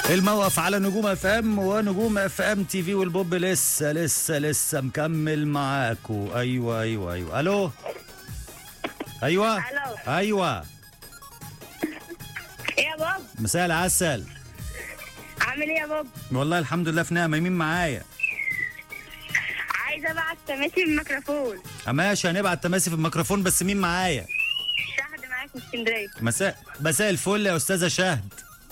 الموقف على نجوم اف ام ونجوم اف ام تي في، والبوب لسه مكمل معاكو. ايوه الو. ايوه الو. ايوه ايه يا بابا؟ مساء العسل. عامل ايه يا بابا؟ والله الحمد لله في نعمه. مين معايا؟ عايزه ابعت تماسي الميكروفون. ماشي، هنبعت تماسي في الميكروفون، بس مين معايا؟ شهد معاك من اسكندريه. مساء الفل يا استاذه شهد.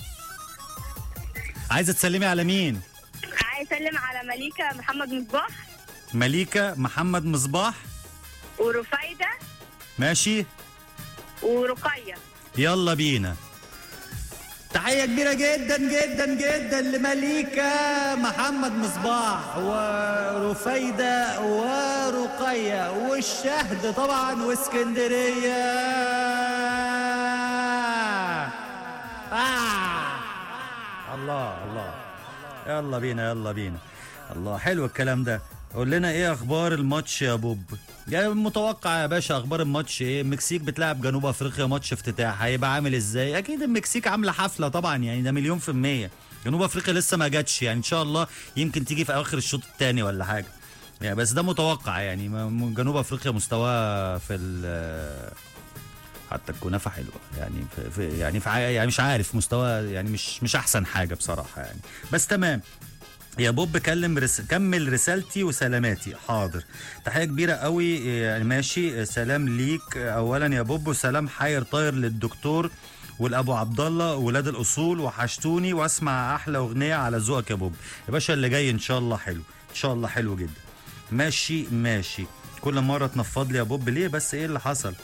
عايزه تسلمي على مين؟ عايز اسلم على مليكه محمد مصباح. مليكه محمد مصباح. ورفايده. ماشي. ورقيه. يلا بينا. تحية كبيرة جدا جدا جدا لمليكة محمد مصباح ورفايدة ورقية والشهد طبعا واسكندرية. الله يلا بينا. الله حلو الكلام ده. قول لنا ايه اخبار الماتش يا بوب؟ يعني متوقع يا باشا اخبار الماتش ايه؟ المكسيك بتلعب جنوب افريقيا ماتش افتتاح، هيبقى عامل ازاي؟ اكيد المكسيك عامله حفله طبعا، يعني ده 100%. جنوب افريقيا لسه ما جاتش، يعني ان شاء الله يمكن تيجي في اواخر الشوط الثاني ولا حاجه يعني، بس ده متوقع. يعني جنوب افريقيا مستواه في حتى الكنافه حلوه يعني يعني مش عارف مستوى، يعني مش احسن حاجه بصراحه يعني، بس تمام يا بوب. كمل رسالتي وسلاماتي. حاضر. تحيه كبيره قوي يعني. ماشي، سلام ليك اولا يا بوب، وسلام حير طاير للدكتور والابو عبد الله ولاد الاصول، وحشتوني واسمع احلى اغنيه على ذوقك يا بوب. يا باشا اللي جاي ان شاء الله حلو، ان شاء الله حلو جدا. ماشي. كل مره تنفض لي يا بوب ليه بس؟ ايه اللي حصل؟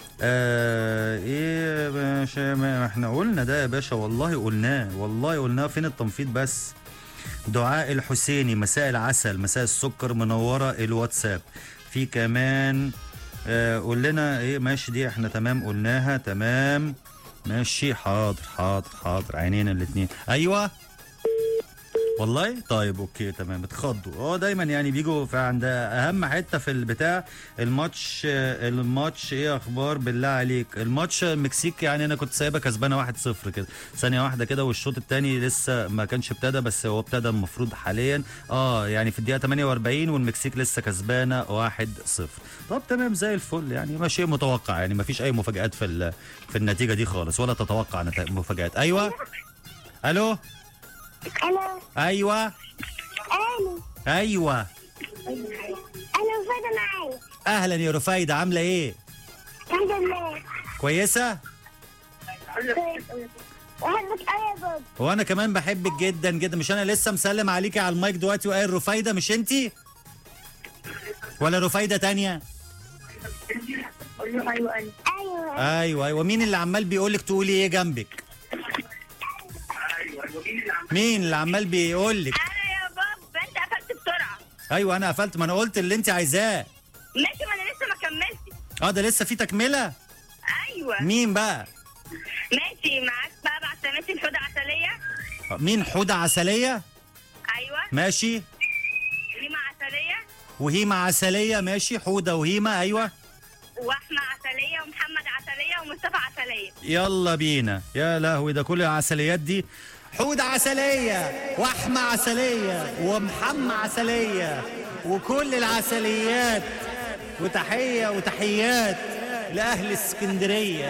ايه باشا؟ ما احنا قلنا ده يا باشا، والله قلناه. فين التنفيذ بس؟ دعاء الحسيني مساء العسل مساء السكر، منوره الواتساب. في كمان قول لنا ايه؟ ماشي دي احنا تمام قلناها تمام. ماشي حاضر عينينا الاثنين. ايوه والله. طيب اوكي تمام. اتخضوا دايما يعني بيجوا في عند اهم حته في البتاع. الماتش ايه اخبار بالله عليك؟ الماتش المكسيك يعني انا كنت سايبها كسبانه 1-0 كده، ثانيه واحده كده، والشوط الثاني لسه ما كانش ابتدى، بس هو ابتدى المفروض حاليا يعني في الدقيقه 48 والمكسيك لسه كسبانه 1-0. طب تمام زي الفل يعني، ما شيء متوقع يعني، ما فيش اي مفاجآت في النتيجه دي خالص، ولا تتوقع مفاجآت. ايوه الو. ايوه انا رفايده معايا. اهلا يا رفايده، عامله ايه؟ الحمد لله كويسه. بحبك قوي يا بابا. وانا كمان بحبك جدا جدا. مش انا لسه مسلم عليكي على المايك دلوقتي وقايل رفايده؟ مش انتي ولا رفايده تانية؟ ايوه. مين اللي عمال بيقولك تقولي ايه جنبك؟ مين اللي عمال بيقولك؟ انا يا بابا. انت قفلت بسرعه. ايوه انا قفلت، ما انا قلت اللي انت عايزاه. ماشي، ما انا لسه ما كملتش. ده لسه في تكمله. ايوه. مين بقى؟ ماشي معاك بقى. بعد تماسي الحوضه عسليه. مين حوضه عسليه؟ ايوه. ماشي. هيمه عسليه. وهيمه عسليه. ماشي، حوده وهيمه. ايوه. واحمد عسليه ومحمد عسليه ومصطفى عسليه. يلا بينا. يا لهوي، ده كل العسليات دي. حودة عسلية واحمى عسلية ومحمى عسلية وكل العسليات، وتحيات لأهل اسكندرية.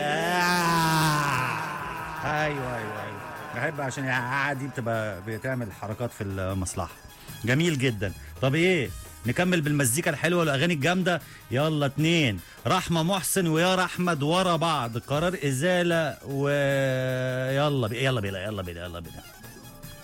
أيوة. بحب عشان دي بتبقى بتعمل حركات في المصلحة. جميل جدا. طب ايه؟ نكمل بالمزيكا الحلوة والأغاني الجامدة. يلا 2 رحمة محسن ويا أحمد ورا بعض، قرار إزالة، ويلا بينا.